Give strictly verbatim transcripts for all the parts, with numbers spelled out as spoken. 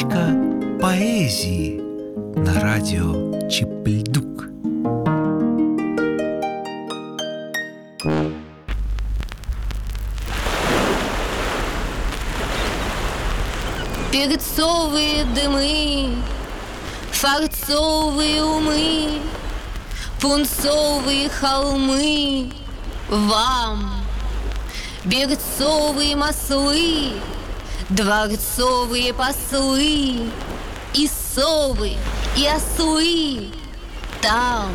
Строчка поэзии на радио Чипльдук. Перцовые дымы, фарцовые умы, пунцовые холмы вам, берцовые маслы, дворцовые послы, и совы, и ослы там.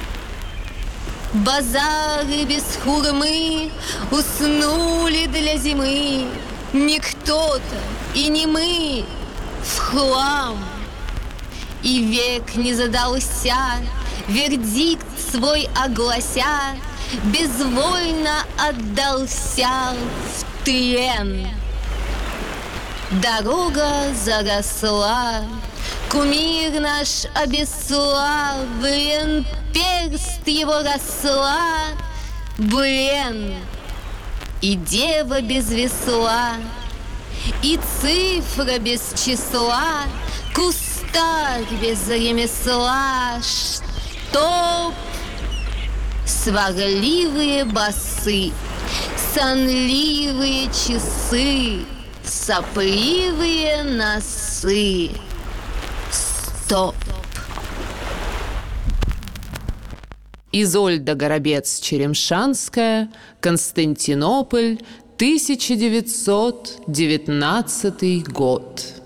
Базары без хурмы уснули для зимы, не кто-то и не мы в хлам. И век не задался, вердикт свой оглася, безвольно отдался в тлен. Дорога заросла, кумир наш обесславлен, перст его росла, блен. И дева без весла, и цифра без числа, кустарь без ремесла, чтоб сварливые басы, сонливые часы, сопливые носы. Стоп! Изольда Горобец-Черемшанская, Константинополь, тысяча девятьсот девятнадцатый год.